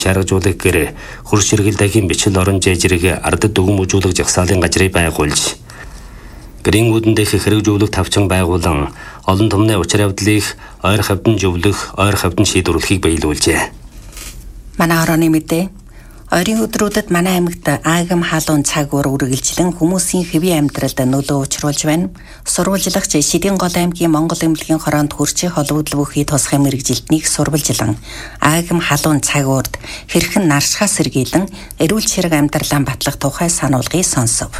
Чаргажуулах гэр хурц ширгэл дахин бичил орон жэжрэг ардад дүгм үзүүлэх жагсаалын газрыг байгуулж гэрийн үүдэндх хэрэгжүүлэх тавчан байгуулан олон түмний учир явдлыг ойр хавьдан зөвлөх, ойр хавьдан шийдвэрлэхийг биелүүлжээ. Манай орооны мэдээ. Ойрын өдрүүдэд манай аймагт аагам халуун цаг уур үргэлжлэн хүмүүсийн хэвийн амьдралд нөлөө учруулж байна. Сурвалжлагч Шидийн гол аймгийн Монгол эмнэлгийн хороонд хүрчээ холбогдол бүхий тусгай мэрэгжилтнийг сурвалжлан аагам халуун цаг уурд хэрхэн наршихаа сэргийлэн эрүүл чирэг амьдралаа батлах тухай сануулгыг сонсов.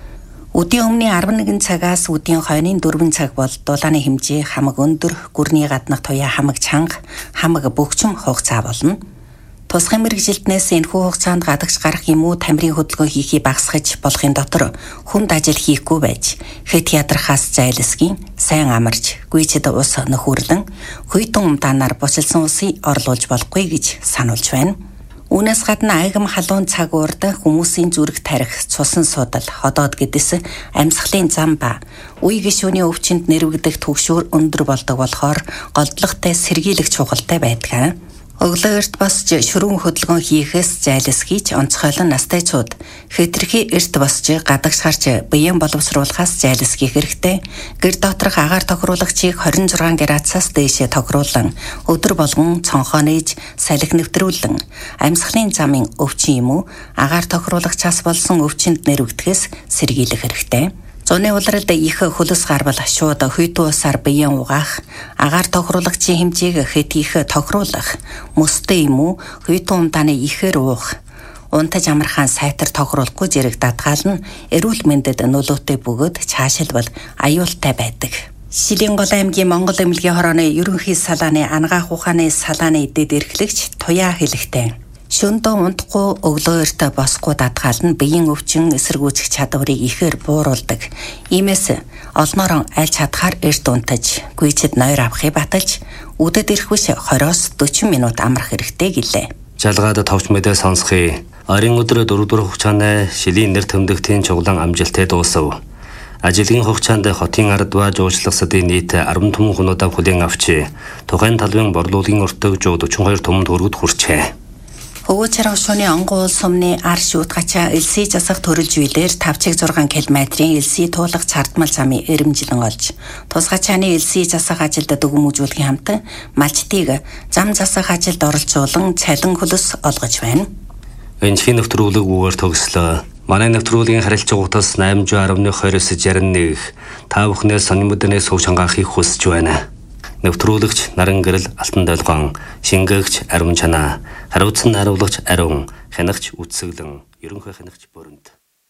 Өдийн өмнө 11 цагаас өдийн хойны 4 цаг бол дулааны хэмжээ хамаг өндөр, гүрний гаднах туяа хамаг чанга, хамаг бөгчм хугацаа болно. Тусгай мэрэгжилтнээс энэхүү хугацаанд гадагш гарах юм уу тамирын хөдөлгөөн хийхийг багасгаж болохын дотор хүнд ажил хийхгүй байж хэд ядрахаас зайлсхийн сайн амарч гүйцэд ус нөхөрлөн хуйтан умдаанаар бочилсон усыг орлуулж болохгүй гэж сануулж байна. Үүнээс гадна аагам халуун цаг уурд хүмүүсийн зүрх тарих, цусан судал, ходоод гэдэс амьсгалын зам ба үе гишүүний өвчнөд нэрвэгдэх түгшүүр өндөр болдог болохоор голдлоготой сэргийлэх чухалтай байдаг. Өглөө эрт босч шөрүүн хөдөлгөөн хийхээс зайлсхийж онцгойлон настайчууд хэтэрхий эрт босч гадагш гарч биеийн боловсруулахаас зайлсхийх хэрэгтэй. Гэр доторх агаар тохируулагчийг 26 градусаас дээш тохируулан өдөр болгон цонхоо нээж салхи нэвтрүүлэн амьсгалын замын өвчин юм уу агаар тохируулагчаас болсон өвчнөд нэрвэгдэхээс сэргийлэх хэрэгтэй. Зуны улиралд их хөлөс гарбал шууд хуйтуу усаар биеийн угаах, агаар тохируулагчийн хэмжээг хэд их тохируулах, мөстэй юм уу хуйтуу умдааны ихээр уух, унтаж амархан сайтар тохируулахгүй зэрэг дадгаал нь эрүүл мэндэд нөлөөтэй бөгөөд цаашилбал аюултай байдаг. Шидийн гол аймгийн Монгол эмнэлгийн хорооны ерөнхий салааны ангаах ухааны салааны эдэд эрхлэгч Туяа хэлэхтэй. Шөндөө унтахгүй өглөө эрт босхгүй дадгаал нь биеийн өвчин эсэргүүцэх чадварыг ихээр бууруулдаг. Иймээс олноороо аль чадхаар эрт унтаж, гүйцэд нойр авахыг баталж, үдэд ирэх биш 20-40 минут амрах хэрэгтэй гэлээ. Жалгаад товч мэдээ сонсхий. Ойрын өдөр 4 хугацааны шилийн нэр тэмдэгтийн чуглан амжилттай дуусав. Ажлын хугацаанд хотын ардва жуулчлалсадын нийт 10 түмэн хүнүүдээ хүлээн авч, тухайн талбын борлуулгын өртөг 42 түмэнд хүргэж хүрчээ. Хөвөөчрөө шууны онгон уул сумны ар шууд гачаа элсий засах төрөлж үйлээр 5-6 км-ийн элсий туулах цардмал замын эрэмжлэн олж, тус гачааны элсий засах ажилд дүгм үзүүлэхийн хамт малчтыг зам засах ажилд оролцуулан цалин хөлөс олгож байна. Энэхийн нэвтрүүлэг үгээр төгслөө. Манай нэвтрүүлгийн харилцаа утас 810-29-61 та бүхнээс сонин мэдэнээс хөв шангаахыг хүсэж байна. Нэвтрүүлэгч Наран Гэрэл Алтан Долгоон, шингээгч Ариун Чанаа, хариуцсан хариулагч Ариун, хянагч Үтсэглэн, ерөнхий хянагч Бөрөнд.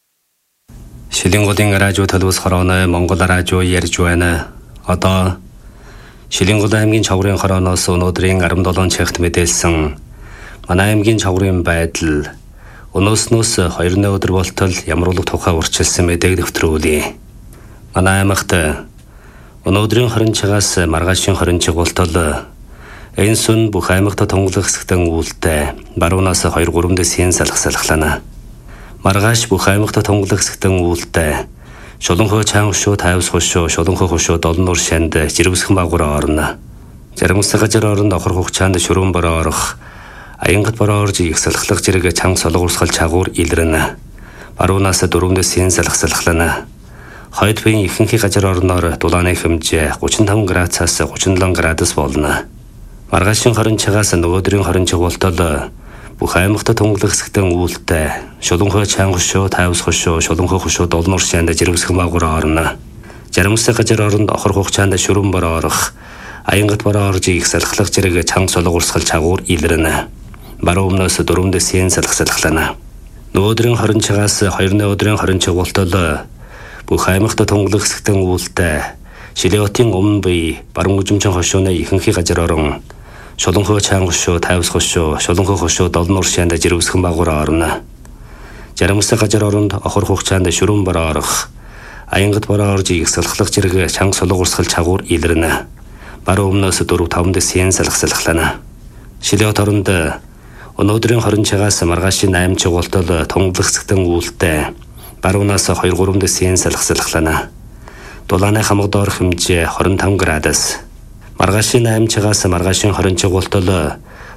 Шилийн голын радио төлөвс хорооны Монгол радио ярьж байна. Одоо Шилийн гол аймгийн чаврын хорооноос өнөөдрийн 17 цагт мэдээлсэн манай аймгийн чаврын байдал өнөөснөөс 2 өдөр болтол ямруулах тухай урьдчилсан мэдээг нэвтрүүлье. Манай аймагт өнөөдрийн 20 цагаас маргаашийн 20 цаг болтол энэ сүн бүх аймагт тунгалах хэсэгтэн үүлтэй баруунаас 2-3 дэсийн салхална. Маргааш бүх аймагт тунгалах хэсэгтэн үүлтэй Шуланхой чанга шүү, тайвс хошоо, Шуланхой хошоо, Долон нур шанд жирэмсхэн багуураа орно. Жармсаг газар оронд охор хугацаанд шүрүүн бороо орох, аянгат бороо орж их салхалах зэрэг чанга солгоурсгал чагуур илрэнэ. Баруунаас 4 дэсийн салхална. Хойд биеийн ихэнхий газар орноор дулааны хэмжээ 35 градусаас 37 градус болно. Маргаашийн 20 цагаас нөгөөдрийн 20 цаг болтол бүх аймагт тунгалах хэсэгтэн үүлтэй Шуланхой чанга шүү, тайвс хошоо, Шуланхой хошоо, Долон нур шанд жирэмсхэн багуураа орно. Жармсаг газар оронд охор хугацаанд шүрүүн бороо орох, аянгат бороо орж их салхалах зэрэг чанга солгоурсгал чагуур илрэнэ. Баруун өмнөөс 4 дэсийн салхална. Нөгөөдрийн 20 цагаас 2 өдрийн 20 цаг болтол бүх аймагт тунгалах хэсэгтэн үүлтэй Шилиотын өмнө бие баруун гүжимчин хошооны ихэнхий газар орон Шуланхой чанга шүү, тайвс хошоо, Шуланхой хошоо, Долон нур шанд жирэмсхэн багуураа орно. Жармсаг газар оронд охор хугацаанд шүрүүн бороо орох, аянгат бороо орж их салхалах зэрэг чанга солгоурсгал чагуур илрэнэ. Баруун өмнөөс 4-5 дэсийн салхална. Шилиот оронд өнөөдрийн 20 цагаас маргаашийн 8 цаг болтол тунгалах хэсэгтэн үүлтэй баруунаас 2-3 дэсийн салхална. Дулааны хамаг доор хэмжээ 25 градус. Маргаашийн 8 цагаас маргаашийн 20 цаг болтол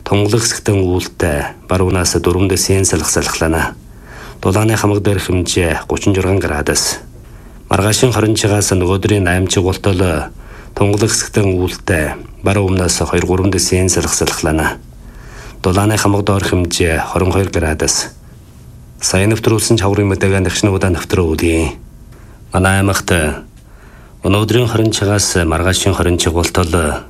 тунгалаг хэсэгтэн үүлтэй баруунаас дөрвөн дэсийн салхалхлана. Дулааны хамаг дээрх хэмжээ 36 градус. Маргаашийн 20-аас нөгөөдрийн 8 чиглэлтөл тунгалаг хэсэгтэн үүлтэй баруун өмнөөс 2-3 дэсийн салхалхлана. Дулааны хамаг доор хэмжээ 22 градус. Сайн нэвтрүүлсэн чаврын мэдээгээ нэгшнүүдэ нэвтрүүлье. Манай аймагт өнөөдрийн 20-аас маргаашийн 20 чиглэлтөл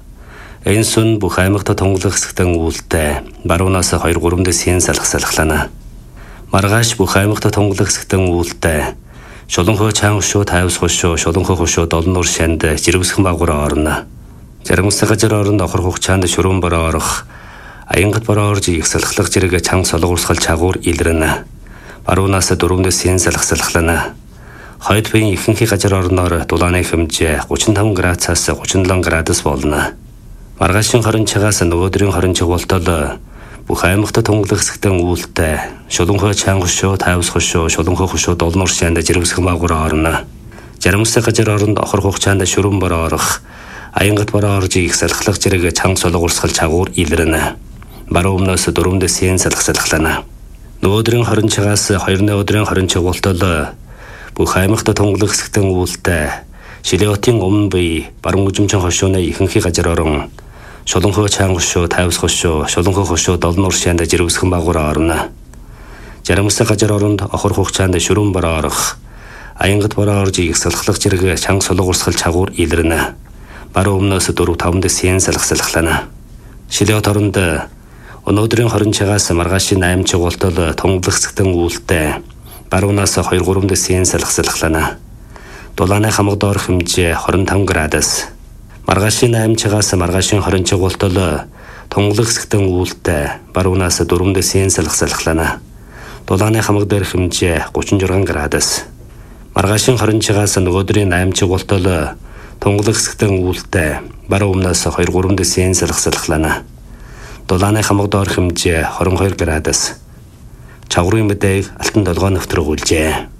энэ сүн бүх аймагт тунгалаг хэсэгтэн үүлтэй баруунаас 2-3 дэсийн салхалхлана. Маргааш бүх аймагт тунгалаг хэсэгтэн үүлтэй шулуунхой чаан хөшөө, тайвс хөшөө, шулуунхой хөшөө, долон нур шанд жирэмсхэн багуур орно. Жаргамстай газар оронд охор хугацаанд шүрүүн бороо орох, аянгат бороо орж их салхалах зэрэг чанга солонгорсгал чагуур илрэнэ. Баруунаас 4 дэсийн салхалхлана. Хойд буян ихэнх газар орноор дулааны хэмжээ 35 градусаас 37 градус болно. Маргаашийн 20-аас нөгөөдрийн 20 чиглэлтөл бүх аймагт тунгалаг хэсэгтэн үүлтэй шулуунхой чаан хөшөө, тайвс хөшөө, шулуунхой хөшөө, долон нур шанд жирэмсхэн багуур орно. Жаргамстай газар оронд охор хугацаанд шүрүүн бороо орох, аянгат бороо орж их салхалах зэрэг чанга солонгорсгал чагуур илрэнэ. Баруун өмнөөс 4 дэсийн салхалхлана. Нөгөөдрийн 20-аас 2-ны өдрийн 20 чиглэлтөл бүх аймагт тунгалаг хэсэгтэн үүлтэй Шилиотын өмнө буй баруун үзэмчин хошууны ихэнх газар орон шулуунхой чаан хөшөө, тайвс хөшөө, шулуунхой хөшөө, долон нур шанд жирэмсхэн багуур орно. Жаргамстай газар оронд охор хугацаанд шүрүүн бороо орох, аянгат бороо орж их салхалах зэрэг чанга солонгорсгал чагуур илрэнэ. Баруун өмнөөс 4-5 дэсийн салхалхлана. Шилиот оронд өнөөдрийн 20-аас маргаашийн 8 чиглэлтөл тунгалаг хэсэгтэн үүлтэй баруунаас 2-3 дэсийн салхалхлана. Дулааны хамаг доор хэмжээ 25 градус. Маргаашийн 8-аас маргаашийн 20 чиглэлтөл тунгалаг хэсэгтэн үүлтэй баруунаас 4 дэсийн салхалхлана. Дулааны хамаг дээр хэмжээ 36 градус. Маргаашийн 20-аас нөгөөдрийн 8 чиглэлтөл тунгалаг хэсэгтэн үүлтэй баруун өмнөөс 2-3 дэсийн салхалхлана. Дулааны хамаг доор хэмжээ 22 градус. Чаврын мэдээг Алтан долгоо нэвтрүүлжээ.